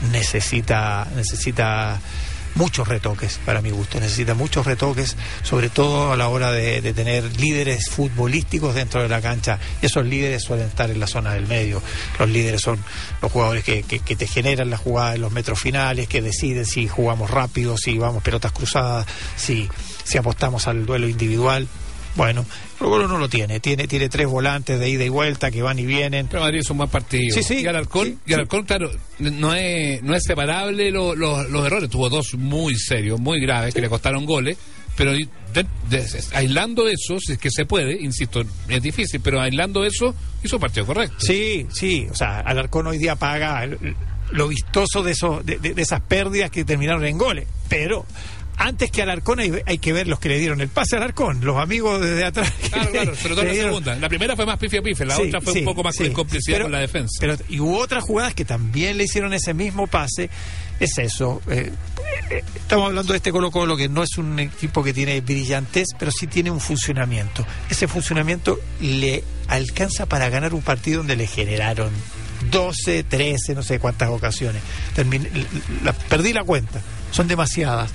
necesita muchos retoques, para mi gusto, necesita muchos retoques, sobre todo a la hora de tener líderes futbolísticos dentro de la cancha. Esos líderes suelen estar en la zona del medio. Los líderes son los jugadores que te generan la jugada en los metros finales, que deciden si jugamos rápido, si vamos pelotas cruzadas, si apostamos al duelo individual. Bueno, Colo-Colo no lo tiene 3 volantes de ida y vuelta que van y vienen. Pero Madrid es un buen partido. Sí. Y Alarcón, claro, no es separable los errores. Tuvo 2 muy serios, muy graves, que le costaron goles, pero aislando eso, si es que se puede, insisto, es difícil, pero aislando eso, hizo un partido correcto. Sí, o sea, Alarcón hoy día paga lo vistoso de esas pérdidas que terminaron en goles, pero antes que Alarcón hay que ver los que le dieron el pase a Alarcón, los amigos desde atrás. Claro, sobre todo la segunda. La primera fue más pife, la otra fue un poco más en complicidad con la defensa. Y hubo otras jugadas que también le hicieron ese mismo pase. Es eso. Estamos hablando de este Colo-Colo, que no es un equipo que tiene brillantez, pero sí tiene un funcionamiento. Ese funcionamiento le alcanza para ganar un partido donde le generaron 12, 13, no sé cuántas ocasiones. Perdí la cuenta. Son demasiadas.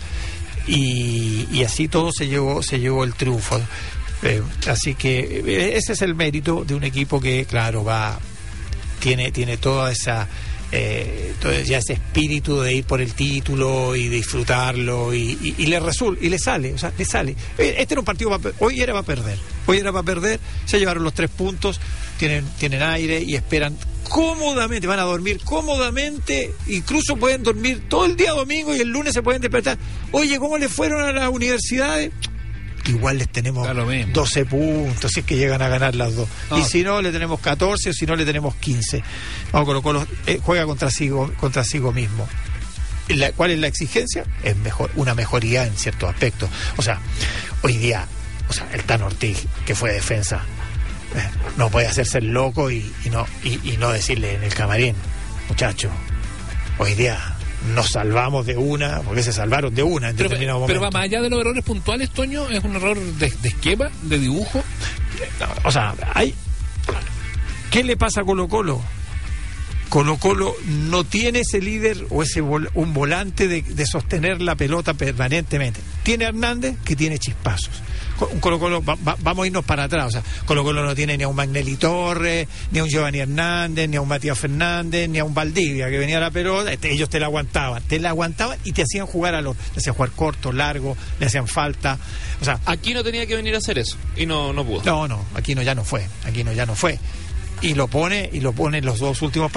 Y así todo se llevó el triunfo. Así que ese es el mérito de un equipo que, claro, tiene toda esa ya ese espíritu de ir por el título y disfrutarlo y le resulta y le sale. Este era un partido hoy era para perder, se llevaron los 3 puntos, tienen aire y esperan cómodamente, van a dormir cómodamente, incluso pueden dormir todo el día domingo y el lunes se pueden despertar. Oye, ¿cómo le fueron a las universidades? Igual les tenemos 12 puntos si es que llegan a ganar las 2. Y si no, le tenemos 14, o si no, le tenemos 15. Colo-Colo juega contra sí mismo. ¿Cuál es la exigencia? Es una mejoría en ciertos aspectos. O sea, hoy día, el Tano Ortiz, que fue defensa, no puede hacerse el loco y no decirle en el camarín, muchacho, hoy día nos salvamos de una, porque se salvaron de una en determinado momento. Pero va más allá de los errores puntuales, Toño, es un error de esquema, de dibujo. O sea, ¿qué le pasa a Colo-Colo? Colo-Colo no tiene ese líder o un volante de sostener la pelota permanentemente. Tiene a Hernández, que tiene chispazos. Colo-Colo, vamos a irnos para atrás. O sea, Colo-Colo no tiene ni a un Magnelli Torres, ni a un Giovanni Hernández, ni a un Matías Fernández, ni a un Valdivia, que venía a la pelota. Ellos te la aguantaban y te hacían jugar le hacían jugar corto, largo, le hacían falta. O sea, Aquino tenía que venir a hacer eso y no pudo. No, Aquino ya no fue. Y lo pone en los 2 últimos partidos.